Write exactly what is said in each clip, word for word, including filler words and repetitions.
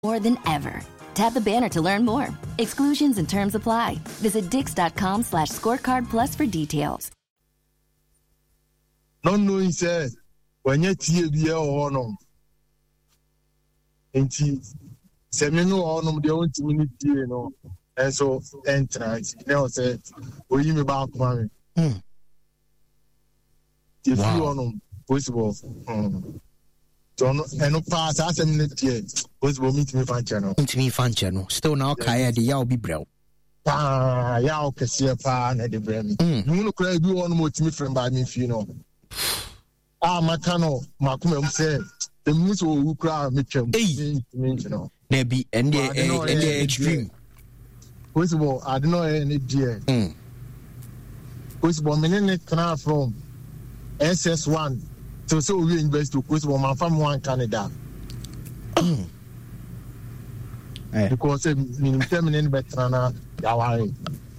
more than ever. Tap the banner to learn more. Exclusions and terms apply. Visit dix.com slash scorecard plus for details. No knowing say when you T B or no. And Semino or no, the only minute, you know, and so entrance. Now say, will you be back, mommy? If you want possible. And no pass as a minute yet. Possible meet me fan channel. Meet me fan channel. Still now, Kaya, the yaw be bro. Ah, yaw can see a pan at the brain. You look like you want more to me from by me, you know. Ah, my cano, my come say, the moose will cry, Mitchell. You know, maybe and the extreme. Possible, I don't know any dear. Possible, minute can from S S one. So, so we invest to Possible, my family one Canada. Because in terminal veteran, Yawai.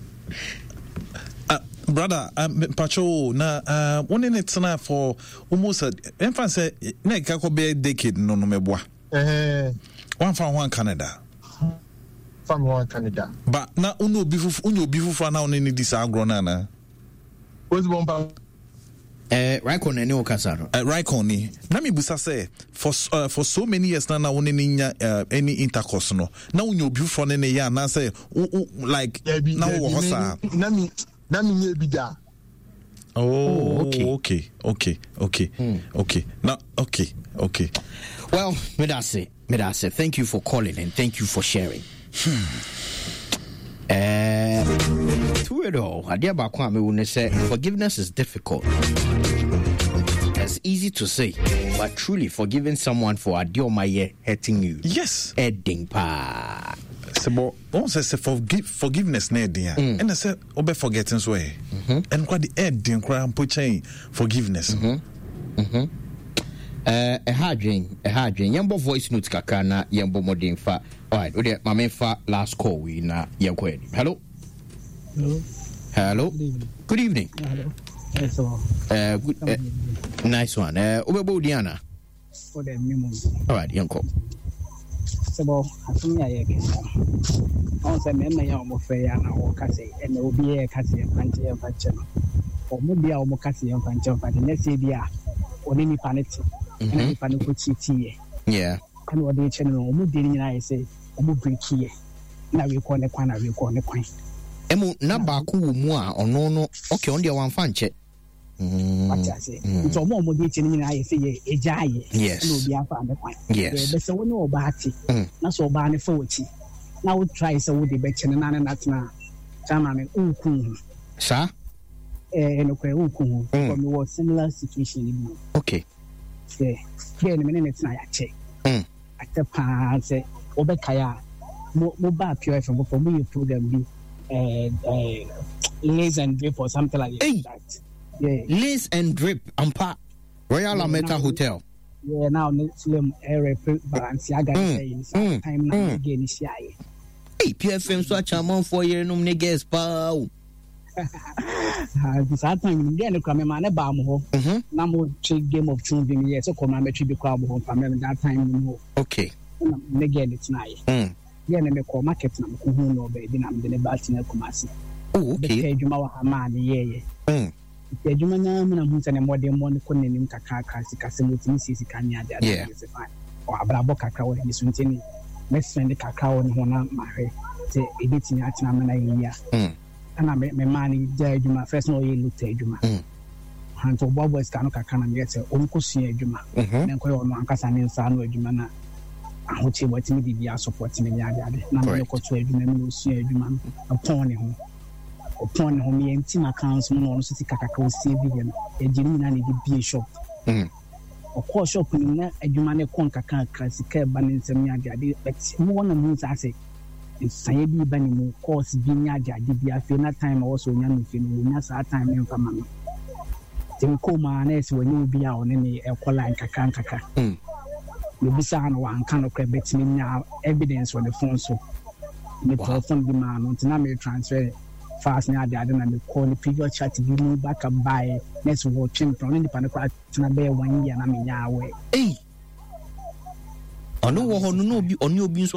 Brother, um, Pacho, na uh, one in it's now for almost a infant say, Neka could be a decade, no, no, me boy. One from one Canada. From one Canada. But now, uno before, uno before for now, any this agronana. What's one pound? Uh, Raikon and no Casaro. Uh, Raikoni. Nami Busa say for uh, for so many years now, now only uh, any intercourse no. Now you before any year now say like now what Nami Nami be there. Oh, okay, okay, okay, okay, hmm. okay. Now, okay, okay. Well, Medase, Medase, thank you for calling and thank you for sharing. Uh, to it all, Adia Bakwame will say forgiveness is difficult. It's easy to say, but truly forgiving someone for Adiomaye hurting you. Yes. Edding pa. So, one says forgive forgiveness, Nadia, mm. and I said, Obe forgetting way, and what the edding cram pushing forgiveness. Mm-hmm. Mm-hmm. Uh, a hard dream, a hard dream. Yambo voice notes kakana, Yambo modin fa. All right, okay, my main fa last call we na Yakwe. Hello. Hello. Hello. Good evening. Good evening. Hello. Yes, sir. Uh, good, uh, nice one. Uh, Ubebo Diana. For the new month. All right, young call. So, I think I get on some memory of Mofaya or Cassie, and there will be a Cassie and Panty and Panchano. Or maybe our Mocassi and Pancho, but the next idea or any panic and any panic. Yeah. And what they channel, or moving, I say, or moving here. Now we call the corner, we call the coin. Emu Nabaku Mua or no, no, okay, on the one fan check. What I say, it's all more motivating. I say, a giant. Yes, will be up on the point. Yes, there's a no about it. Not so bad forty. Now we try so would the betcha and none that's now. Chairman, Uku, sir, and okay, Uku, from your similar situation. Okay, yeah, here in a minute, I check. At the part, say, Obekaya, mobile pure from for me, program be uh, lace and drip or something like that. Yeah. Lace and drip, Ampa, Royal yeah, America Hotel. Yeah, now Slim area balance. I got mm, time now mm. again. Hey, P F M swatch a month for year, no niggas, pow. This time again, come a man about more. Now more game of two years, so come and be crowd home from that time. Okay. Again, it's nice. Yeah, and the call market number who know baby, I'm the Batina Comasi. Oh, okay. You know, a man, yeah. The Jumana Muns and a modern one couldn't name Kaka, Casimir, Sisi Kanya, the fine. Or a bravo cacao, and his routine. Let's send the cacao and one my hair, say editing at Namana. And I met my money, Juma, first no you looked at Juma. And for Bob was Kanaka and get a uncle see Juma, and call on Mancasan and San Jumana. I would say what me did supporting the yard. Now I go to a Juma, see Juma upon him. Upon home, and Tim accounts, no city cacao, Savian, a genuine and a beer shop. Of course, shopping a Jumane Conca classic banning some yard, but one of these I say, it's Saidi Banning, course, Vinyaja, did the Athena time also young film, Nasa time in Family. Then Coma and S when you be out any Equaline Cacanca. The Bissan one cannot credit me now evidence on the phone so the telephone demand on Tanami transfer. Fast now, the other and the call the previous chat to give me back up by next watching from independent to bear one year and I'm in Yahweh. Hey, I know what on no be on your beans.